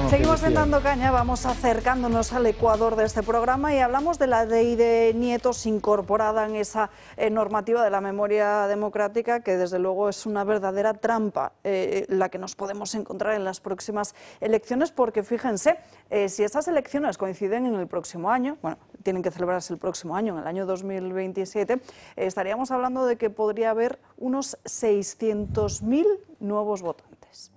Seguimos dando caña, vamos acercándonos al ecuador de este programa y hablamos de la ley de nietos incorporada en esa normativa de la memoria democrática, que desde luego es una verdadera trampa la que nos podemos encontrar en las próximas elecciones, porque fíjense, si esas elecciones coinciden en el próximo año, bueno, tienen que celebrarse el próximo año, en el año 2027, estaríamos hablando de que podría haber unos 600.000 nuevos votantes.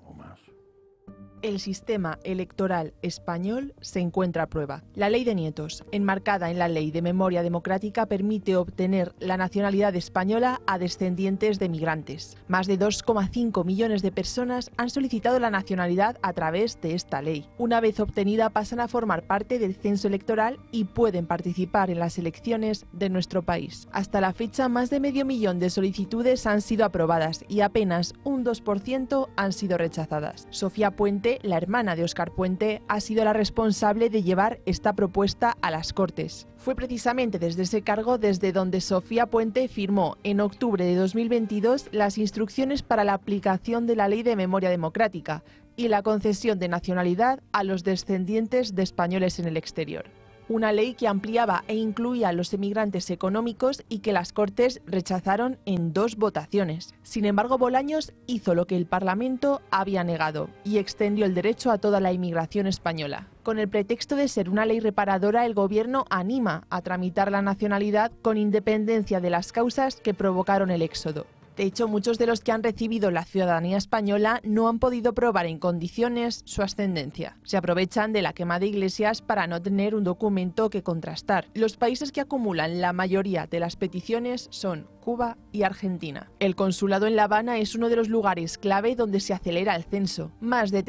El sistema electoral español se encuentra a prueba. La ley de nietos, enmarcada en la Ley de Memoria Democrática, permite obtener la nacionalidad española a descendientes de migrantes. Más de 2,5 millones de personas han solicitado la nacionalidad a través de esta ley. Una vez obtenida, pasan a formar parte del censo electoral y pueden participar en las elecciones de nuestro país. Hasta la fecha, más de 500.000 de solicitudes han sido aprobadas y apenas un 2% han sido rechazadas. Sofía Puente, la hermana de Óscar Puente, ha sido la responsable de llevar esta propuesta a las Cortes. Fue precisamente desde ese cargo desde donde Sofía Puente firmó en octubre de 2022 las instrucciones para la aplicación de la Ley de Memoria Democrática y la concesión de nacionalidad a los descendientes de españoles en el exterior. Una ley que ampliaba e incluía a los emigrantes económicos y que las Cortes rechazaron en 2 votaciones. Sin embargo, Bolaños hizo lo que el Parlamento había negado y extendió el derecho a toda la inmigración española. Con el pretexto de ser una ley reparadora, el Gobierno anima a tramitar la nacionalidad con independencia de las causas que provocaron el éxodo. De hecho, muchos de los que han recibido la ciudadanía española no han podido probar en condiciones su ascendencia. Se aprovechan de la quema de iglesias para no tener un documento que contrastar. Los países que acumulan la mayoría de las peticiones son Cuba y Argentina. El consulado en La Habana es uno de los lugares clave donde se acelera el censo. Más de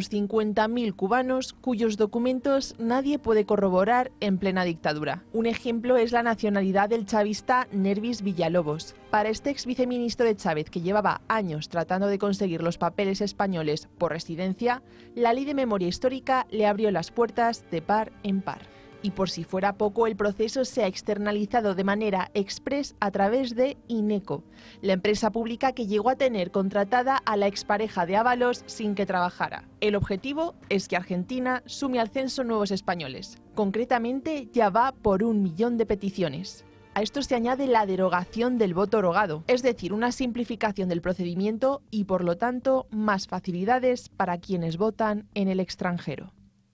350.000 cubanos cuyos documentos nadie puede corroborar en plena dictadura. Un ejemplo es la nacionalidad del chavista Nervis Villalobos. Para este ex viceministro de Chávez, que llevaba años tratando de conseguir los papeles españoles por residencia, la Ley de Memoria Histórica le abrió las puertas de par en par. Y por si fuera poco, el proceso se ha externalizado de manera express a través de INECO, la empresa pública que llegó a tener contratada a la expareja de Ábalos sin que trabajara. El objetivo es que Argentina sume al censo nuevos españoles. Concretamente, ya va por 1 millón de peticiones. A esto se añade la derogación del voto rogado, es decir, una simplificación del procedimiento y, por lo tanto, más facilidades para quienes votan en el extranjero.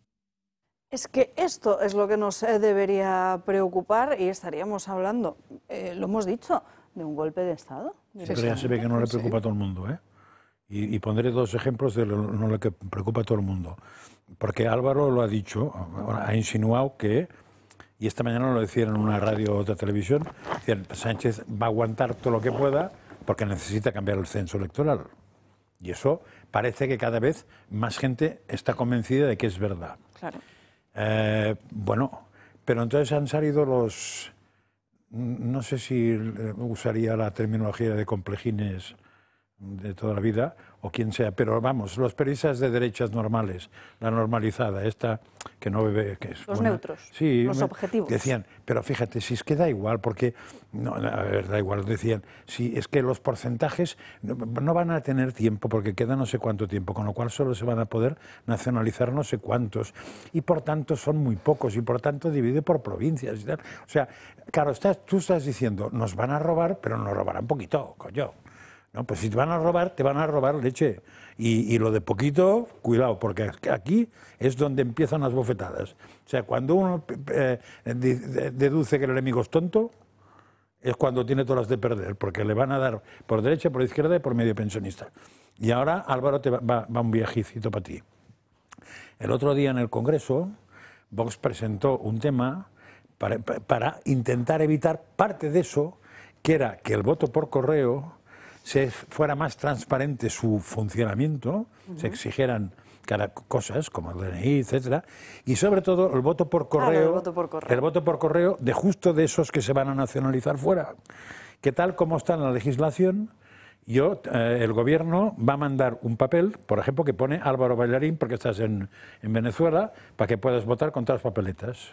Es que esto es lo que nos debería preocupar y estaríamos hablando, lo hemos dicho, de un golpe de Estado. Sí, pero ya se ve que no le preocupa a todo el mundo, ¿eh? Y pondré 2 ejemplos de lo que preocupa a todo el mundo. Porque Álvaro lo ha dicho, ha insinuado que, y esta mañana lo decían en una radio o otra televisión, decían, Sánchez va a aguantar todo lo que pueda porque necesita cambiar el censo electoral. Y eso parece que cada vez más gente está convencida de que es verdad. Claro. Bueno, pero entonces han salido los, no sé si usaría la terminología de complejines de toda la vida, o quien sea, pero vamos, los periodistas de derechas normales, la normalizada, esta que no bebe, que es los buena, neutros, sí, los objetivos. Decían, pero fíjate, si es que da igual, porque, no, a ver, da igual, decían, si es que los porcentajes no van a tener tiempo, porque queda no sé cuánto tiempo, con lo cual solo se van a poder nacionalizar no sé cuántos, y por tanto son muy pocos, y por tanto divide por provincias y tal. O sea, claro, tú estás diciendo, nos van a robar, pero nos robarán poquito, coño. No, pues si te van a robar leche. Y lo de poquito, cuidado, porque aquí es donde empiezan las bofetadas. O sea, cuando uno deduce que el enemigo es tonto, es cuando tiene todas las de perder, porque le van a dar por derecha, por izquierda y por medio pensionista. Y ahora, Álvaro, va un viajecito para ti. El otro día en el Congreso, Vox presentó un tema para intentar evitar parte de eso, que era que el voto por correo fuera más transparente su funcionamiento, se exigieran cosas como el DNI, etcétera, y sobre todo el voto por correo, claro, el voto por correo de justo de esos que se van a nacionalizar fuera. Que tal como está en la legislación, el gobierno va a mandar un papel, por ejemplo, que pone Álvaro Bailarín, porque estás en Venezuela, para que puedas votar con todas las papeletas.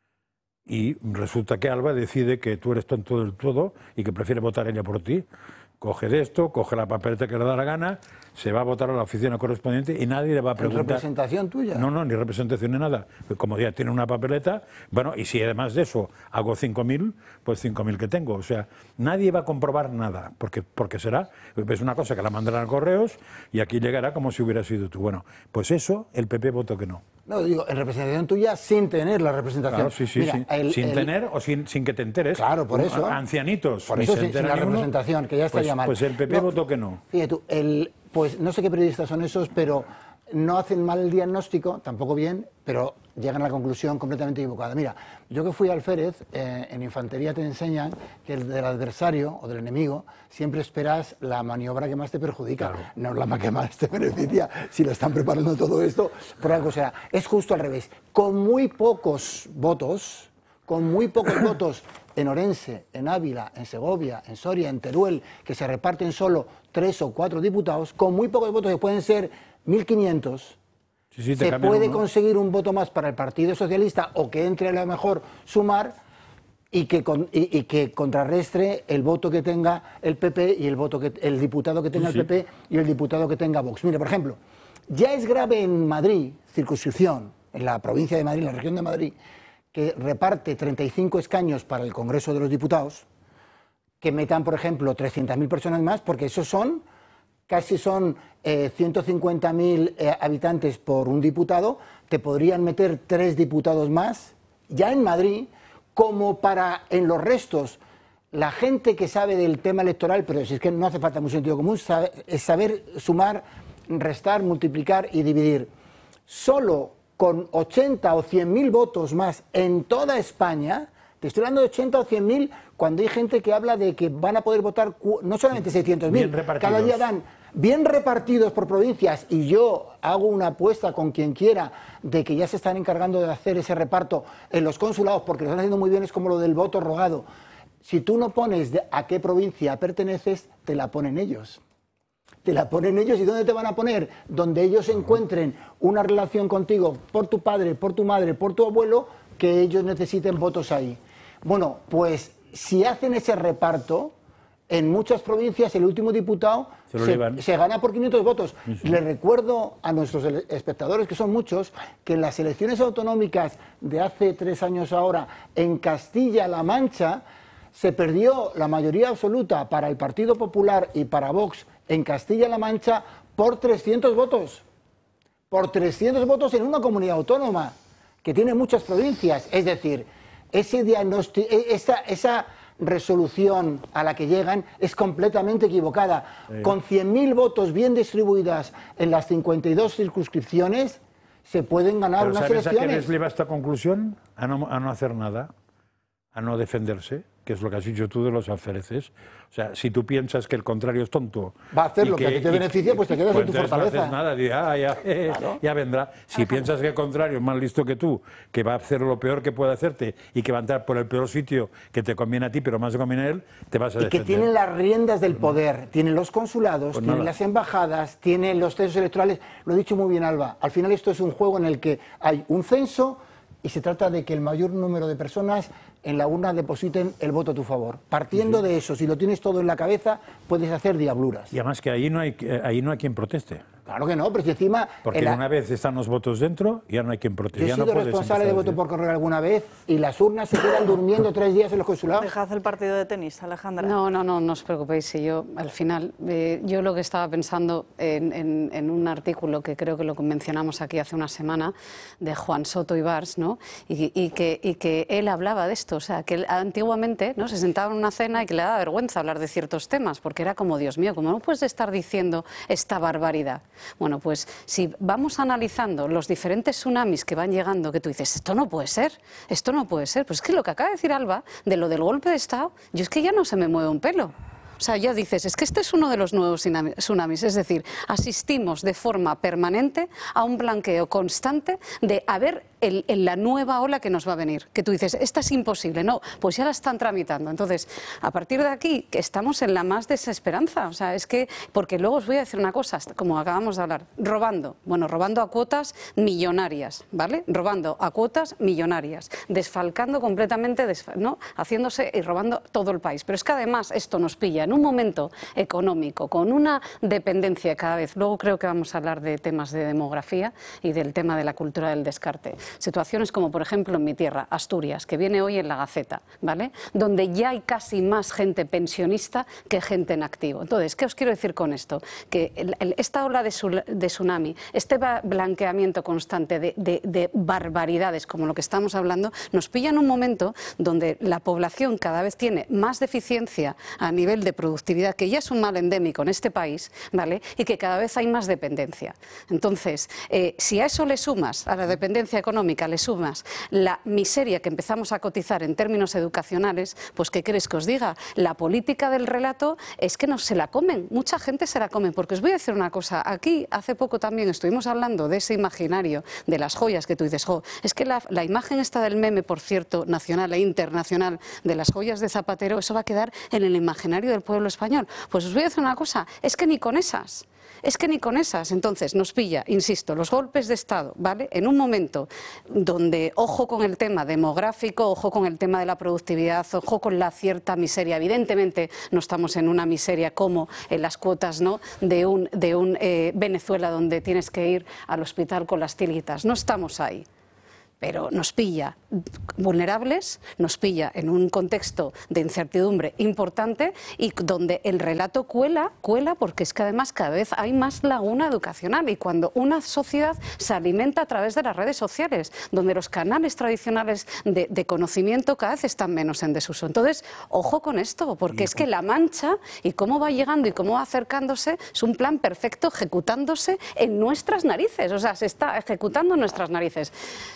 Y resulta que Alba decide que tú eres tonto del todo y que prefiere votar ella por ti. coge de esto, coge la papeleta que le da la gana, se va a votar a la oficina correspondiente y nadie le va a preguntar. ¿En representación tuya? No, ni representación ni nada. Como ya tiene una papeleta, bueno, y si además de eso hago 5.000, pues 5.000 que tengo. O sea, nadie va a comprobar nada, porque será, es una cosa que la mandarán a correos y aquí llegará como si hubiera sido tú. Bueno, pues eso, el PP votó que no. No, digo, en representación tuya sin tener la representación. Claro, sí. Mira, sin tener o sin que te enteres. Claro, por eso. Ancianitos. Por eso sin la representación, que ya estaría mal. Pues el PP votó que no. Fíjate tú, pues no sé qué periodistas son esos, pero no hacen mal el diagnóstico, tampoco bien, pero llegan a la conclusión completamente equivocada. Mira, yo que fui alférez, en infantería te enseñan que del adversario o del enemigo siempre esperas la maniobra que más te perjudica, claro, no la que más te beneficia. Si lo están preparando todo esto, por algo será. Es justo al revés. Con muy pocos votos en Orense, en Ávila, en Segovia, en Soria, en Teruel, que se reparten solo 3 o 4 diputados, con muy pocos votos, que pueden ser 1.500, se puede conseguir un voto más para el Partido Socialista o que entre a lo mejor Sumar y que contrarrestre el voto que tenga el PP y el diputado que tenga el PP y el diputado que tenga Vox. Mira, por ejemplo, ya es grave en Madrid, circunscripción, en la provincia de Madrid, en la región de Madrid, que reparte 35 escaños para el Congreso de los Diputados, que metan, por ejemplo, 300.000 personas más, porque esos casi son 150.000 habitantes por un diputado, te podrían meter 3 diputados más, ya en Madrid, como para en los restos, la gente que sabe del tema electoral, pero si es que no hace falta mucho sentido común, es saber sumar, restar, multiplicar y dividir. Solo con 80 o 100.000 votos más en toda España, te estoy hablando de 80 o 100.000, cuando hay gente que habla de que van a poder votar no solamente 600.000, cada día dan bien repartidos por provincias, y yo hago una apuesta con quien quiera de que ya se están encargando de hacer ese reparto en los consulados, porque lo están haciendo muy bien, es como lo del voto rogado. Si tú no pones a qué provincia perteneces, te la ponen ellos. Te la ponen ellos. ¿Y dónde te van a poner? Donde ellos encuentren una relación contigo por tu padre, por tu madre, por tu abuelo, que ellos necesiten votos ahí. Bueno, pues si hacen ese reparto, en muchas provincias el último diputado se gana por 500 votos. Sí. Le recuerdo a nuestros espectadores, que son muchos, que en las elecciones autonómicas de hace 3 años ahora, en Castilla-La Mancha, se perdió la mayoría absoluta para el Partido Popular y para Vox en Castilla-La Mancha por 300 votos. Por 300 votos en una comunidad autónoma que tiene muchas provincias. Es decir, ese diagnóstico, esa resolución a la que llegan es completamente equivocada. Con 100.000 votos bien distribuidas en las 52 circunscripciones se pueden ganar unas elecciones. ¿Sabes a qué les lleva esta conclusión? A no hacer nada, a no defenderse, que es lo que has dicho tú de los alféreces. O sea, si tú piensas que el contrario es tonto... Va a hacer lo que a ti te beneficia, pues te quedas en tu fortaleza. No haces nada, claro, ya vendrá. Si piensas que el contrario es más listo que tú, que va a hacer lo peor que puede hacerte y que va a entrar por el peor sitio que te conviene a ti, pero más te conviene a él, te vas a defender. Y que tienen las riendas del poder, tienen los consulados, pues tienen las embajadas, tienen los censos electorales. Lo ha dicho muy bien Alba. Al final esto es un juego en el que hay un censo y se trata de que el mayor número de personas en la urna depositen el voto a tu favor. Partiendo de eso, si lo tienes todo en la cabeza, puedes hacer diabluras. Y además que ahí no hay quien proteste. Claro que no, pero si encima... Porque una vez están los votos dentro, ya no hay quien proteste. Yo he sido responsable de voto por correo alguna vez y las urnas se quedan durmiendo 3 días en los consulados. Dejad el partido de tenis, Alejandra. No os preocupéis. Si yo, al final, yo lo que estaba pensando en un artículo que creo que lo mencionamos aquí hace una semana, de Juan Soto Ibars, ¿no? y que él hablaba de esto. O sea, que él, antiguamente, ¿no?, se sentaba en una cena y que le daba vergüenza hablar de ciertos temas, porque era como, Dios mío, como no puedes estar diciendo esta barbaridad. Bueno, pues si vamos analizando los diferentes tsunamis que van llegando, que tú dices, esto no puede ser, pues es que lo que acaba de decir Alba, de lo del golpe de Estado, yo es que ya no se me mueve un pelo. O sea, ya dices, es que este es uno de los nuevos tsunamis, es decir, asistimos de forma permanente a un blanqueo constante de a ver en la nueva ola que nos va a venir. Que tú dices, esta es imposible, no, pues ya la están tramitando. Entonces, a partir de aquí, que estamos en la más desesperanza. O sea, es que, porque luego os voy a decir una cosa, como acabamos de hablar, robando a cuotas millonarias, ¿vale? Robando a cuotas millonarias, desfalcando completamente, ¿no? Haciéndose y robando todo el país. Pero es que además esto nos pilla en un momento económico, con una dependencia cada vez. Luego creo que vamos a hablar de temas de demografía y del tema de la cultura del descarte. Situaciones como, por ejemplo, en mi tierra, Asturias, que viene hoy en la Gaceta, ¿vale? Donde ya hay casi más gente pensionista que gente en activo. Entonces, ¿qué os quiero decir con esto? Que esta ola de tsunami, este blanqueamiento constante de barbaridades como lo que estamos hablando, nos pilla en un momento donde la población cada vez tiene más deficiencia a nivel de productividad, que ya es un mal endémico en este país, ¿vale? Y que cada vez hay más dependencia. Entonces, si a eso le sumas, a la dependencia económica, le sumas la miseria que empezamos a cotizar en términos educacionales, pues ¿qué queréis que os diga? La política del relato es que no se la comen, mucha gente se la come, porque os voy a decir una cosa, aquí hace poco también estuvimos hablando de ese imaginario, de las joyas que tú dices, es que la imagen esta del meme, por cierto, nacional e internacional, de las joyas de Zapatero, eso va a quedar en el imaginario del pueblo español. Pues os voy a decir una cosa, es que ni con esas. Entonces nos pilla, insisto, los golpes de Estado, ¿vale? En un momento donde, ojo con el tema demográfico, ojo con el tema de la productividad, ojo con la cierta miseria. Evidentemente no estamos en una miseria como en las cuotas, ¿no?, de un Venezuela, donde tienes que ir al hospital con las tiritas. No estamos ahí. Pero nos pilla vulnerables, nos pilla en un contexto de incertidumbre importante y donde el relato cuela porque es que además cada vez hay más laguna educacional, y cuando una sociedad se alimenta a través de las redes sociales, donde los canales tradicionales de conocimiento cada vez están menos en desuso. Entonces, ojo con esto, porque es que La Mancha y cómo va llegando y cómo va acercándose es un plan perfecto ejecutándose en nuestras narices, o sea, se está ejecutando en nuestras narices.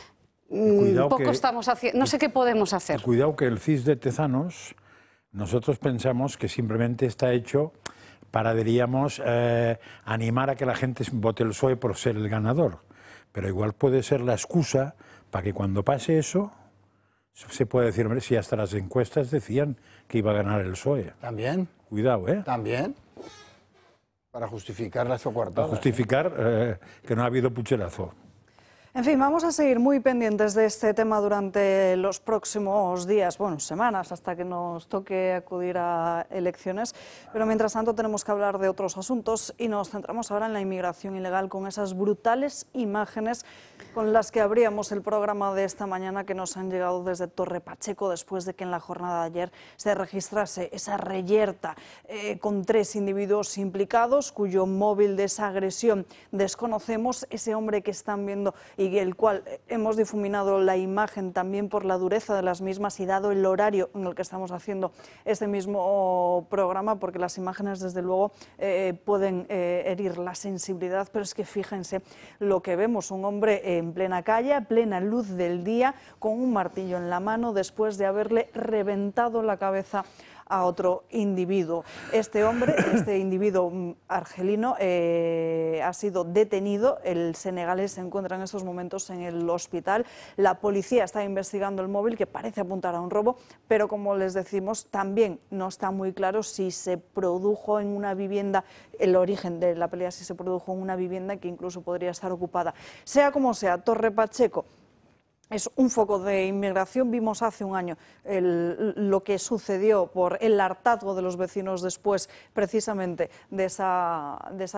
Estamos haciendo, no sé qué podemos hacer. Cuidado que el CIS de Tezanos, nosotros pensamos que simplemente está hecho para, diríamos, animar a que la gente vote el PSOE por ser el ganador. Pero igual puede ser la excusa para que cuando pase eso se pueda decir, hombre, si hasta las encuestas decían que iba a ganar el PSOE. También. Cuidado, ¿eh? También. Para justificar las coartadas. Para justificar que no ha habido pucherazo. En fin, vamos a seguir muy pendientes de este tema durante los próximos días, bueno, semanas, hasta que nos toque acudir a elecciones. Pero mientras tanto tenemos que hablar de otros asuntos y nos centramos ahora en la inmigración ilegal, con esas brutales imágenes con las que abríamos el programa de esta mañana, que nos han llegado desde Torre Pacheco, después de que en la jornada de ayer se registrase esa reyerta con 3 individuos implicados, cuyo móvil de esa agresión desconocemos. Ese hombre que están viendo y el cual hemos difuminado la imagen también por la dureza de las mismas y dado el horario en el que estamos haciendo este mismo programa, porque las imágenes desde luego pueden herir la sensibilidad, pero es que fíjense lo que vemos, un hombre en plena calle, a plena luz del día, con un martillo en la mano, después de haberle reventado la cabeza a otro individuo. Este hombre, este individuo argelino, ha sido detenido. El senegalés se encuentra en estos momentos en el hospital. La policía está investigando el móvil, que parece apuntar a un robo, pero como les decimos, también no está muy claro si se produjo en una vivienda, el origen de la pelea, si se produjo en una vivienda que incluso podría estar ocupada. Sea como sea, Torre Pacheco es un foco de inmigración. Vimos hace un año lo que sucedió por el hartazgo de los vecinos después precisamente de esa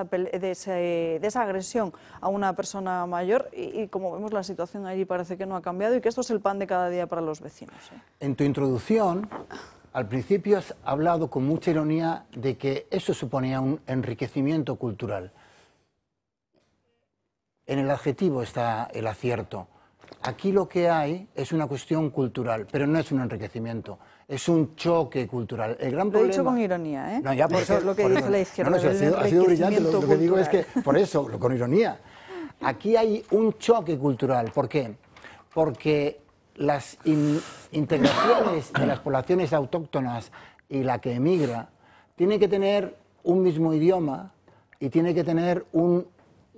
agresión a una persona mayor, y como vemos la situación allí parece que no ha cambiado y que esto es el pan de cada día para los vecinos. En tu introducción, al principio has hablado con mucha ironía de que eso suponía un enriquecimiento cultural. En el adjetivo está el acierto. Aquí lo que hay es una cuestión cultural, pero no es un enriquecimiento, es un choque cultural. El gran problema... Lo he dicho con ironía, ¿eh? No, ya por eso es lo que dice la izquierda. Ha sido brillante. Lo que digo es que, por eso, con ironía, aquí hay un choque cultural. ¿Por qué? Porque las integraciones de las poblaciones autóctonas y la que emigra tiene que tener un mismo idioma y tiene que tener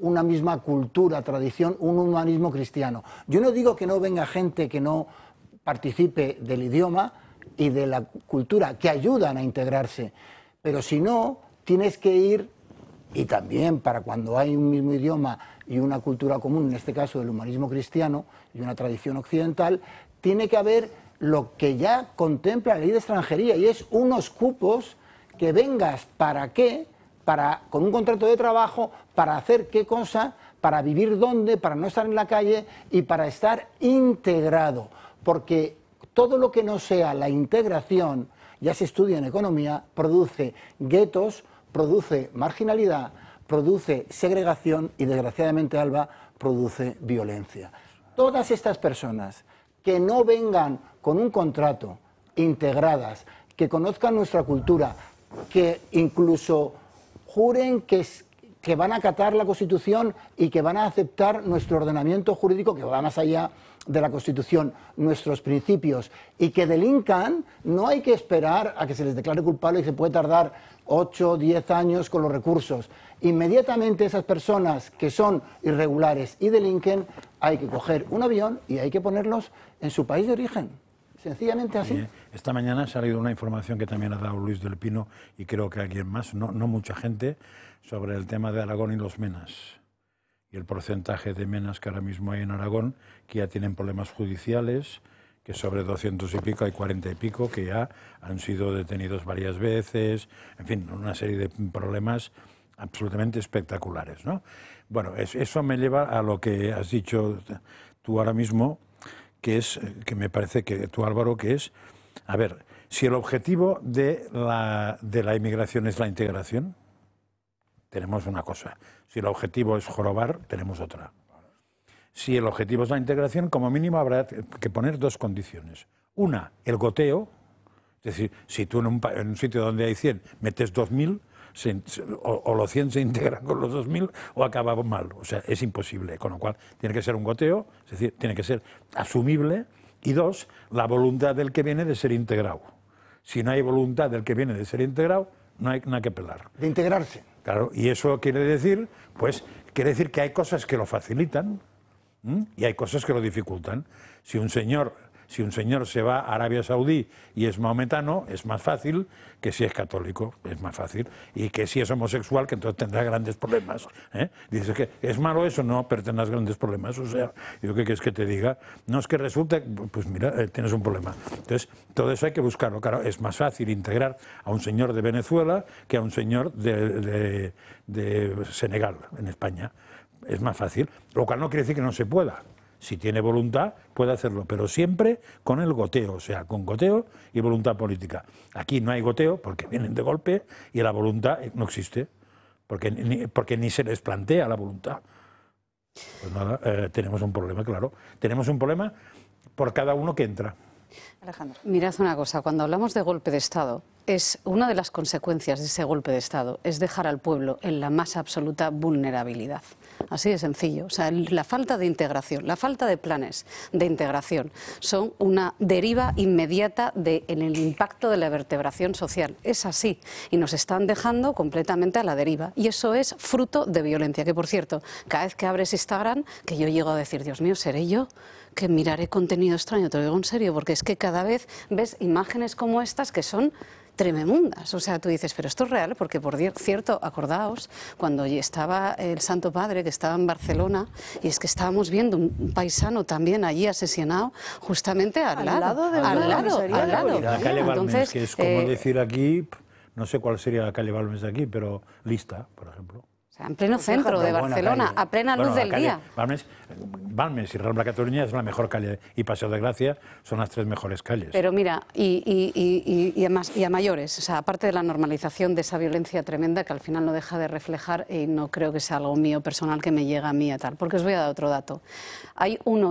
una misma cultura, tradición, un humanismo cristiano. Yo no digo que no venga gente que no participe del idioma y de la cultura, que ayudan a integrarse, pero si no, tienes que ir, y también para cuando hay un mismo idioma y una cultura común, en este caso el humanismo cristiano y una tradición occidental, tiene que haber lo que ya contempla la ley de extranjería, y es unos cupos que vengas para qué, con un contrato de trabajo, para hacer qué cosa, para vivir dónde, para no estar en la calle y para estar integrado. Porque todo lo que no sea la integración, ya se estudia en economía, produce guetos, produce marginalidad, produce segregación y, desgraciadamente, Alba, produce violencia. Todas estas personas que no vengan con un contrato, integradas, que conozcan nuestra cultura, que incluso juren que van a acatar la Constitución y que van a aceptar nuestro ordenamiento jurídico, que va más allá de la Constitución, nuestros principios, y que delincan, no hay que esperar a que se les declare culpable y se puede tardar 8 o 10 años con los recursos. Inmediatamente esas personas que son irregulares y delinquen, hay que coger un avión y hay que ponerlos en su país de origen. Sencillamente así. Sí, esta mañana ha salido una información que también ha dado Luis del Pino y creo que alguien más, no mucha gente, sobre el tema de Aragón y los menas. Y el porcentaje de menas que ahora mismo hay en Aragón, que ya tienen problemas judiciales, que sobre 200 y pico hay 40 y pico que ya han sido detenidos varias veces, en fin, una serie de problemas absolutamente espectaculares, ¿no? Bueno, eso me lleva a lo que has dicho tú ahora mismo, que me parece que tú, Álvaro, que es, a ver, si el objetivo de la inmigración es la integración, tenemos una cosa. Si el objetivo es jorobar, tenemos otra. Si el objetivo es la integración, como mínimo habrá que poner dos condiciones. Una, el goteo, es decir, si tú en un sitio donde hay 100 metes 2.000, o los 100 se integran con los 2.000 o acaba mal. O sea, es imposible. Con lo cual, tiene que ser un goteo, es decir, tiene que ser asumible. Y dos, la voluntad del que viene de ser integrado. Si no hay voluntad del que viene de ser integrado, no hay nada que pelar. De integrarse. Claro, y eso quiere decir que hay cosas que lo facilitan y hay cosas que lo dificultan. Si un señor se va a Arabia Saudí y es maometano, es más fácil que si es católico, es más fácil, y que si es homosexual, que entonces tendrá grandes problemas. Dices que es malo eso, no, pero tendrás grandes problemas. O sea, yo qué quieres que te diga, no es que resulte, pues mira, tienes un problema. Entonces, todo eso hay que buscarlo. Claro, es más fácil integrar a un señor de Venezuela que a un señor de Senegal, en España. Es más fácil, lo cual no quiere decir que no se pueda. Si tiene voluntad, puede hacerlo, pero siempre con el goteo, o sea, con goteo y voluntad política. Aquí no hay goteo porque vienen de golpe y la voluntad no existe, porque ni se les plantea la voluntad. Pues nada, tenemos un problema, claro. Tenemos un problema por cada uno que entra. Alejandro. Mirad una cosa, cuando hablamos de golpe de Estado, es una de las consecuencias de ese golpe de Estado es dejar al pueblo en la más absoluta vulnerabilidad. Así de sencillo. O sea, la falta de integración, la falta de planes de integración son una deriva inmediata en el impacto de la vertebración social. Es así. Y nos están dejando completamente a la deriva. Y eso es fruto de violencia. Que, por cierto, cada vez que abres Instagram, que yo llego a decir, Dios mío, ¿seré yo que miraré contenido extraño? Te lo digo en serio, porque es que cada vez ves imágenes como estas que son tremendas. O sea, tú dices, pero esto es real, porque por cierto, acordaos, cuando estaba el Santo Padre, que estaba en Barcelona, y es que estábamos viendo un paisano también allí asesinado, justamente al lado. La calle Balmes, Entonces, que es como decir aquí, no sé cuál sería la calle Balmes de aquí, pero Lista, por ejemplo. O sea, en pleno centro de Barcelona, a plena luz del día. Balmes y Rambla Cataluña es la mejor calle, y Paseo de Gracia son las 3 mejores calles. Pero mira, y a mayores, o sea, aparte de la normalización de esa violencia tremenda que al final no deja de reflejar, y no creo que sea algo mío personal que me llega a mí a tal, porque os voy a dar otro dato. Hay un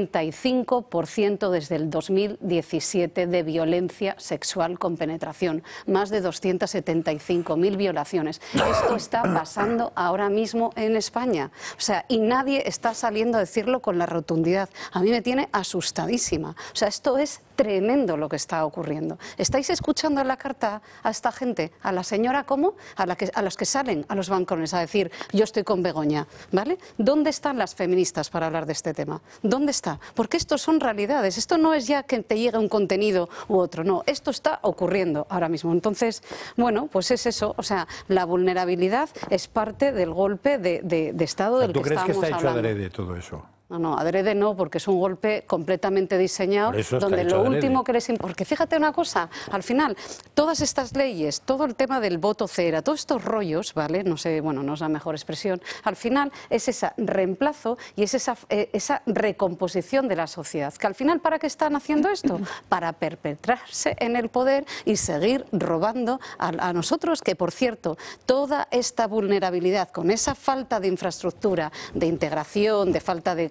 85% desde el 2017 de violencia sexual con penetración, más de 275.000 violaciones. Esto está pasando ahora mismo en España. O sea, y nadie está saliendo a decirlo con la rotundidad. A mí me tiene asustadísima. O sea, esto es tremendo lo que está ocurriendo. ¿Estáis escuchando en la carta a esta gente? ¿A la señora cómo? A los que salen a los balcones a decir yo estoy con Begoña, ¿vale? ¿Dónde están las feministas para hablar de este tema? ¿Dónde está? Porque esto son realidades. Esto no es ya que te llegue un contenido u otro, no. Esto está ocurriendo ahora mismo. Entonces, bueno, pues es eso. O sea, la vulnerabilidad es parte del golpe de Estado del que estamos hablando. ¿Tú crees que está hecho adrede todo eso? No, adrede no, porque es un golpe completamente diseñado, donde lo último que les importa... Porque fíjate una cosa, al final, todas estas leyes, todo el tema del voto cera, todos estos rollos, ¿vale? No sé, bueno, no es la mejor expresión, al final es ese reemplazo y es esa recomposición de la sociedad. Que al final, ¿para qué están haciendo esto? Para perpetrarse en el poder y seguir robando a nosotros, que por cierto, toda esta vulnerabilidad, con esa falta de infraestructura, de integración, de falta de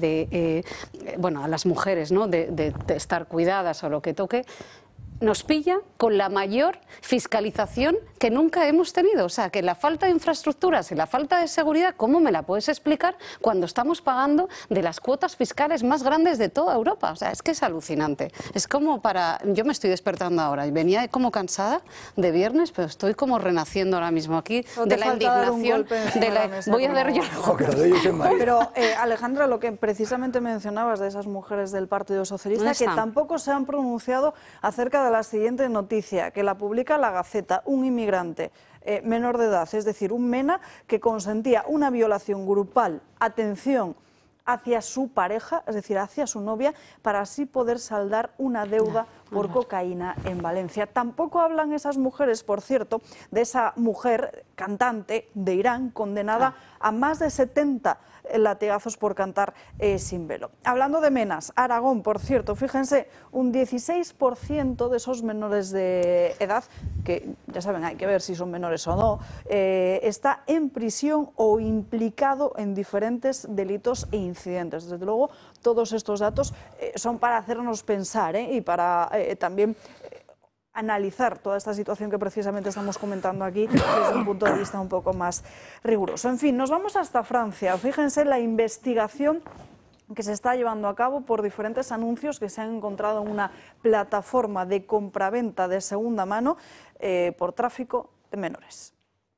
bueno, a las mujeres, ¿no? de estar cuidadas o lo que toque, nos pilla con la mayor fiscalización que nunca hemos tenido. O sea, que la falta de infraestructuras y la falta de seguridad, ¿cómo me la puedes explicar cuando estamos pagando de las cuotas fiscales más grandes de toda Europa? O sea, es que es alucinante. Es como para... Yo me estoy despertando ahora y venía como cansada de viernes, pero estoy como renaciendo ahora mismo aquí de la indignación. Voy a ver yo... Pero, Alejandra, lo que precisamente mencionabas de esas mujeres del Partido Socialista, que tampoco se han pronunciado acerca de la siguiente noticia, que la publica La Gaceta. Un inmigrante menor de edad, es decir, un MENA, que consentía una violación grupal, atención, hacia su pareja, es decir, hacia su novia, para así poder saldar una deuda por cocaína en Valencia. Tampoco hablan esas mujeres, por cierto, de esa mujer cantante de Irán condenada a más de 70 latigazos por cantar sin velo. Hablando de menas, Aragón, por cierto, fíjense, un 16% de esos menores de edad, que ya saben, hay que ver si son menores o no, está en prisión o implicado en diferentes delitos e incidentes. Desde luego, todos estos datos son para hacernos pensar y para también analizar toda esta situación que precisamente estamos comentando aquí desde un punto de vista un poco más riguroso. En fin, nos vamos hasta Francia. Fíjense la investigación que se está llevando a cabo por diferentes anuncios que se han encontrado en una plataforma de compraventa de segunda mano por tráfico de menores.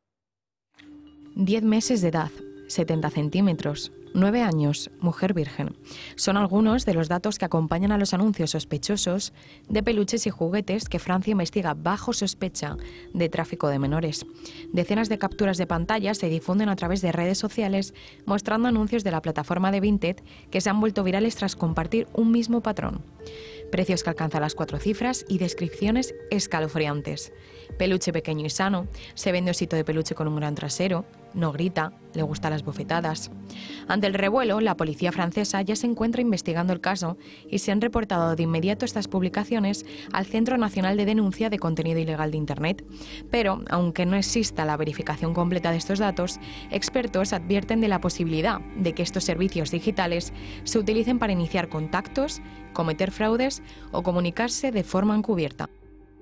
10 meses de edad, 70 centímetros, 9 años, mujer virgen. Son algunos de los datos que acompañan a los anuncios sospechosos de peluches y juguetes que Francia investiga bajo sospecha de tráfico de menores. Decenas de capturas de pantalla se difunden a través de redes sociales mostrando anuncios de la plataforma de Vinted que se han vuelto virales tras compartir un mismo patrón. Precios que alcanzan las 4 cifras y descripciones escalofriantes. Peluche pequeño y sano, se vende osito de peluche con un gran trasero, no grita, le gustan las bofetadas. Ante el revuelo, la policía francesa ya se encuentra investigando el caso y se han reportado de inmediato estas publicaciones al Centro Nacional de Denuncia de Contenido Ilegal de Internet. Pero, aunque no exista la verificación completa de estos datos, expertos advierten de la posibilidad de que estos servicios digitales se utilicen para iniciar contactos, cometer fraudes o comunicarse de forma encubierta.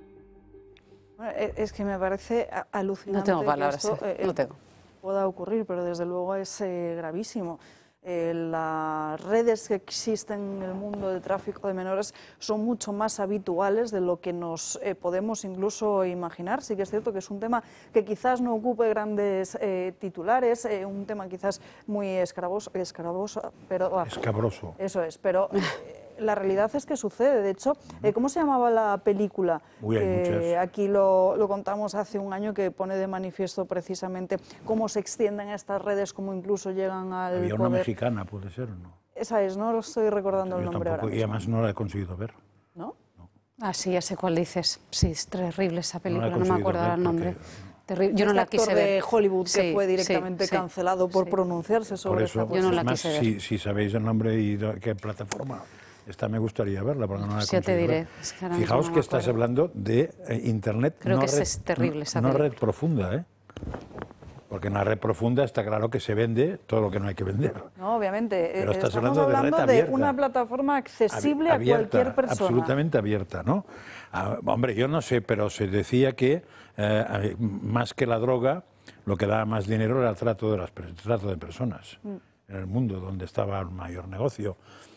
Es que me parece alucinante. No tengo palabras, que esto, no tengo. Pueda ocurrir, pero desde luego es gravísimo. Las redes que existen en el mundo del tráfico de menores son mucho más habituales de lo que nos podemos incluso imaginar. Sí que es cierto que es un tema que quizás no ocupe grandes titulares, un tema quizás muy escabroso, pero... Escabroso. Eso es, pero... La realidad es que sucede. De hecho, ¿cómo se llamaba la película? Aquí lo contamos hace un año, que pone de manifiesto precisamente cómo se extienden estas redes, cómo incluso llegan al Había poder. una mexicana, puede ser, ¿o no? Esa es, no lo estoy recordando el nombre tampoco, ahora mismo. Y además no la he conseguido ver. ¿No? Ah, sí, ya sé cuál dices. Sí, es terrible esa película, no me acuerdo ahora el nombre. Porque... Yo no la quise ver. De Hollywood que fue directamente cancelado por pronunciarse sobre esa cuestión. Yo no la quise ver. Si sabéis el nombre y qué plataforma... Esta me gustaría verla, porque no la he conseguido te diré. ver. Es que Fijaos que estás hablando de Internet. Creo que es terrible esa película. No red profunda, ¿eh? Porque en la red profunda está claro que se vende todo lo que no hay que vender. No, obviamente. Pero estás estamos hablando hablando de una plataforma accesible abierta, a cualquier persona. Absolutamente abierta, ¿no? Hombre, yo no sé, pero se decía que más que la droga, lo que daba más dinero era el trato de personas en el mundo, donde estaba el mayor negocio.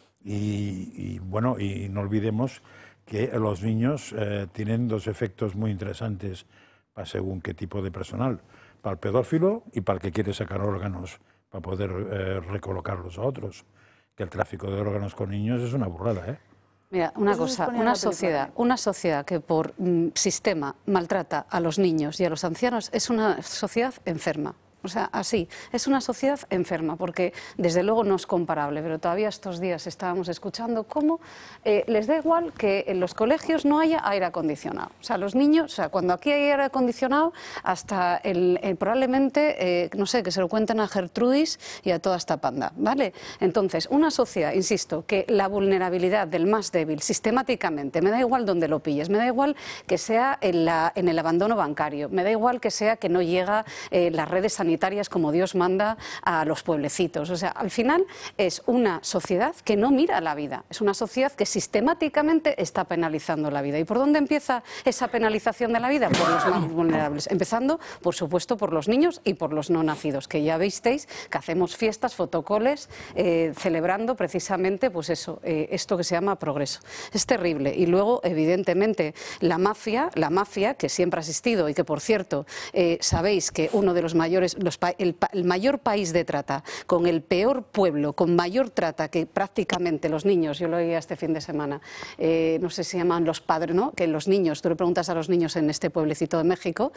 Y bueno, y no olvidemos que los niños tienen dos efectos muy interesantes para según qué tipo de personal, para el pedófilo y para el que quiere sacar órganos para poder recolocarlos a otros. Que el tráfico de órganos con niños es una burrada, ¿eh? Mira, una cosa, una sociedad que por sistema maltrata a los niños y a los ancianos es una sociedad enferma. O sea, así, es una sociedad enferma, porque desde luego no es comparable, pero todavía estos días estábamos escuchando cómo les da igual que en los colegios no haya aire acondicionado. O sea, los niños, o sea, cuando aquí hay aire acondicionado, hasta probablemente, no sé, que se lo cuenten a Gertrudis y a toda esta panda, ¿vale? Entonces, una sociedad, insisto, que la vulnerabilidad del más débil sistemáticamente, me da igual donde lo pilles, me da igual que sea en el abandono bancario, me da igual que sea que no llega las redes sanitarias como Dios manda a los pueblecitos. O sea, al final es una sociedad que no mira la vida, es una sociedad que sistemáticamente está penalizando la vida. ¿Y por dónde empieza esa penalización de la vida? Por los más vulnerables, empezando, por supuesto, por los niños y por los no nacidos, que ya visteis que hacemos fiestas, fotocoles, celebrando precisamente, pues eso, esto que se llama progreso. Es terrible. Y luego, evidentemente, la mafia, que siempre ha existido y que, por cierto, sabéis que uno de los mayores, el mayor país de trata, con el peor pueblo, con mayor trata, que prácticamente los niños, yo lo oía este fin de semana, no sé si se llaman los padres, ¿no? Que los niños, tú le preguntas a los niños en este pueblecito de México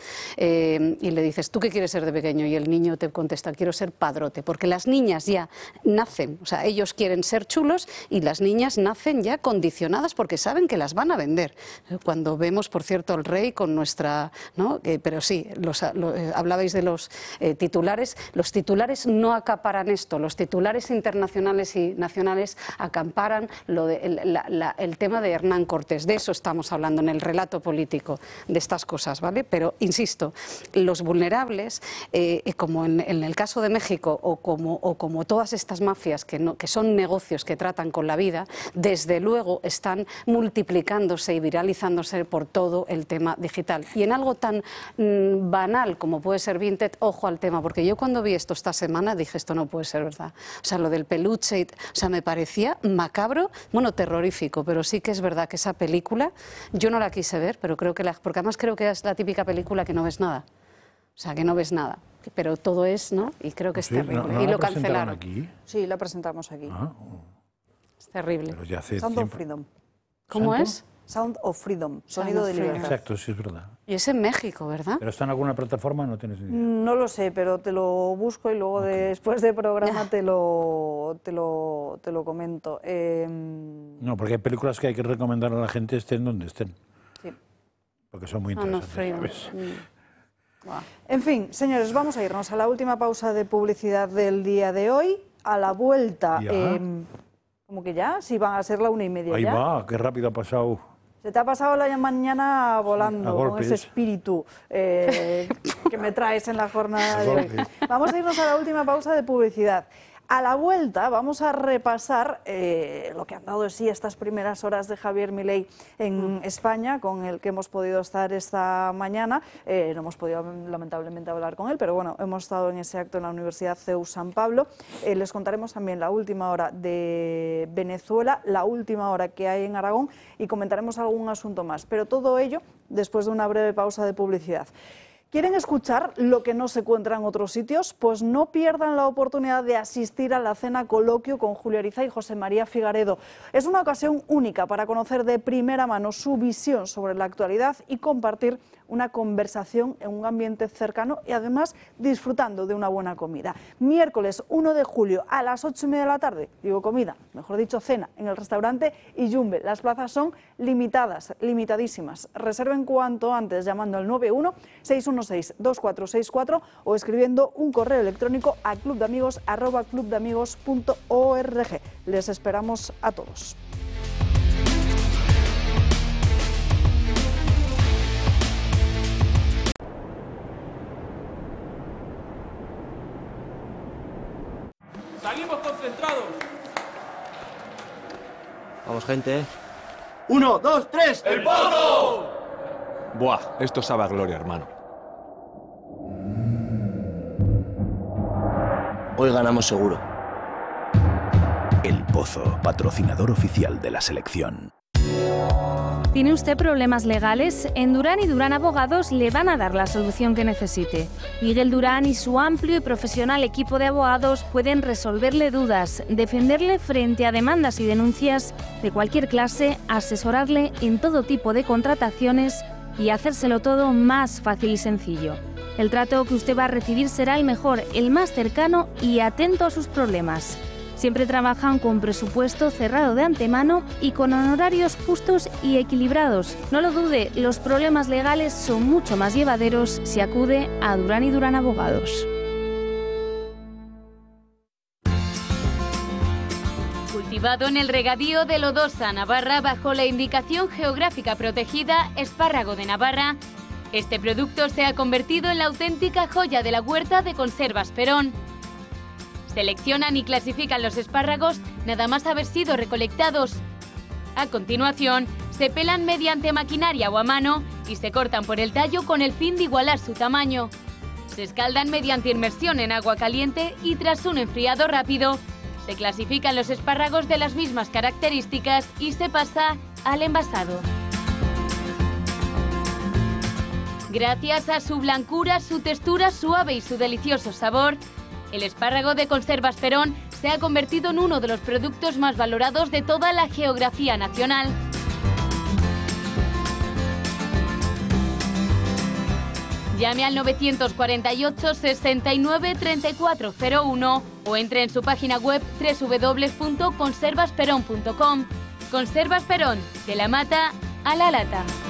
y le dices, ¿tú qué quieres ser de pequeño? Y el niño te contesta, quiero ser padrote, porque las niñas ya nacen, o sea, ellos quieren ser chulos y las niñas nacen ya condicionadas porque saben que las van a vender. Cuando vemos, por cierto, el rey con nuestra, ¿no? Pero sí, hablabais de los titulares. Los titulares no acaparan esto, los titulares internacionales y nacionales acaparan el tema de Hernán Cortés. De eso estamos hablando en el relato político de estas cosas, ¿vale? Pero, insisto, los vulnerables, como en el caso de México o como todas estas mafias que son negocios que tratan con la vida, desde luego están multiplicándose y viralizándose por todo el tema digital. Y en algo tan banal como puede ser Vinted, ojo al tema, porque yo cuando vi esto esta semana dije, esto no puede ser verdad. O sea, lo del peluche, o sea, me parecía macabro, bueno, terrorífico, pero sí que es verdad que esa película, yo no la quise ver, pero creo que porque además creo que es la típica película que no ves nada. O sea, que no ves nada, pero todo es, ¿no? Y creo que es terrible. ¿No y la lo cancelaron. Aquí? Sí, la presentamos aquí. Es terrible. Pero ya hace Sound tiempo. of Freedom. ¿Cómo es? Sound of Freedom, sonido de libertad. Exacto, sí es verdad. Y es en México, ¿verdad? ¿Pero está en alguna plataforma? No tienes ni idea. No lo sé, pero te lo busco y luego después del programa te lo comento. No, porque hay películas que hay que recomendar a la gente estén donde estén. Sí. Porque son muy Sound of interesantes, Freedom. ¿sabes? Wow. En fin, señores, vamos a irnos a la última pausa de publicidad del día de hoy. A la vuelta, como que ya, si van a ser la 1:30 Ahí ya. va, qué rápido ha pasado. Se te ha pasado la mañana volando con ese espíritu que me traes en la jornada de hoy. Vamos a irnos a la última pausa de publicidad. A la vuelta vamos a repasar lo que han dado de sí estas primeras horas de Javier Milei en España, con el que hemos podido estar esta mañana. No hemos podido lamentablemente hablar con él, pero bueno, hemos estado en ese acto en la Universidad CEU San Pablo. Les contaremos también la última hora de Venezuela, la última hora que hay en Aragón y comentaremos algún asunto más. Pero todo ello después de una breve pausa de publicidad. ¿Quieren escuchar lo que no se encuentra en otros sitios? Pues no pierdan la oportunidad de asistir a la cena coloquio con Julio Ariza y José María Figaredo. Es una ocasión única para conocer de primera mano su visión sobre la actualidad y compartir una conversación en un ambiente cercano y además disfrutando de una buena comida. Miércoles 1 de julio a las 8:30 de la tarde, digo comida, mejor dicho cena, en el restaurante Iyumbe. Las plazas son limitadas, limitadísimas. Reserven cuanto antes llamando al 91-616-2464 o escribiendo un correo electrónico a clubdeamigos@clubdeamigos.org. Les esperamos a todos. Salimos concentrados. Vamos, gente. 1, 2, 3. ¡El pozo! Buah, esto sabe a gloria, hermano. Hoy ganamos seguro. El Pozo, patrocinador oficial de la selección. ¿Tiene usted problemas legales? En Durán y Durán Abogados le van a dar la solución que necesite. Miguel Durán y su amplio y profesional equipo de abogados pueden resolverle dudas, defenderle frente a demandas y denuncias de cualquier clase, asesorarle en todo tipo de contrataciones y hacérselo todo más fácil y sencillo. El trato que usted va a recibir será el mejor, el más cercano y atento a sus problemas. Siempre trabajan con presupuesto cerrado de antemano y con honorarios justos y equilibrados. No lo dude, los problemas legales son mucho más llevaderos si acude a Durán y Durán Abogados. Cultivado en el regadío de Lodosa, Navarra, bajo la indicación geográfica protegida Espárrago de Navarra, este producto se ha convertido en la auténtica joya de la huerta de Conservas Perón. Seleccionan y clasifican los espárragos nada más haber sido recolectados. A continuación, se pelan mediante maquinaria o a mano y se cortan por el tallo con el fin de igualar su tamaño. Se escaldan mediante inmersión en agua caliente y tras un enfriado rápido, se clasifican los espárragos de las mismas características y se pasa al envasado. Gracias a su blancura, su textura suave y su delicioso sabor, el espárrago de Conservas Perón se ha convertido en uno de los productos más valorados de toda la geografía nacional. Llame al 948 69 3401 o entre en su página web www.conservasperón.com. Conservas Perón, de la mata a la lata.